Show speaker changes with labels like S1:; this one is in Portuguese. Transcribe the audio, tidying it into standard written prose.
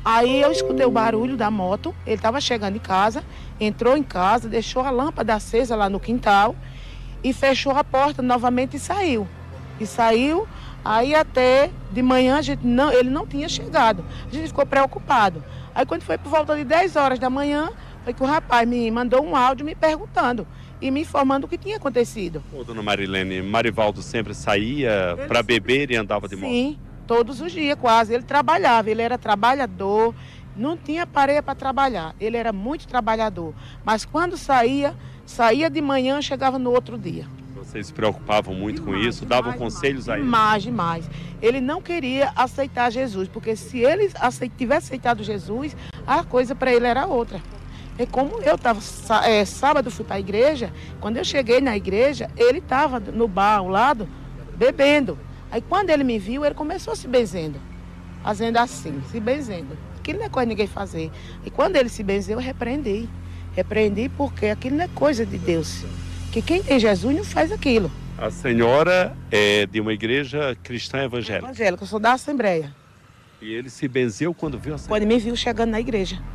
S1: Aí eu escutei o barulho da moto, ele estava chegando em casa, entrou em casa, deixou a lâmpada acesa lá no quintal e fechou a porta novamente e saiu. Aí até de manhã ele não tinha chegado. A gente ficou preocupado. Aí quando foi por volta de 10 horas da manhã, foi que o rapaz me mandou um áudio me perguntando e me informando o que tinha acontecido.
S2: Ô, dona Marilene, Marivaldo sempre saía para beber e andava de moto?
S1: Sim, todos os dias quase. Ele trabalhava, ele era trabalhador, não tinha pareia para trabalhar. Ele era muito trabalhador. Mas quando saía de manhã, chegava no outro dia.
S2: Vocês se preocupavam muito com isso? Davam conselhos a ele?
S1: Demais. Ele não queria aceitar Jesus, porque se ele tivesse aceitado Jesus, a coisa para ele era outra. E como eu estava, sábado fui para a igreja, quando eu cheguei na igreja, ele estava no bar ao lado, bebendo. Aí quando ele me viu, ele começou se benzendo, fazendo assim, se benzendo. Aquilo não é coisa de ninguém fazer. E quando ele se benzeu, eu repreendi. Repreendi porque aquilo não é coisa de Deus. Que quem tem Jesus não faz aquilo.
S2: A senhora é de uma igreja cristã evangélica?
S1: Evangélica, eu sou da Assembleia.
S2: E ele se benzeu quando viu a senhora?
S1: Quando me viu chegando na igreja.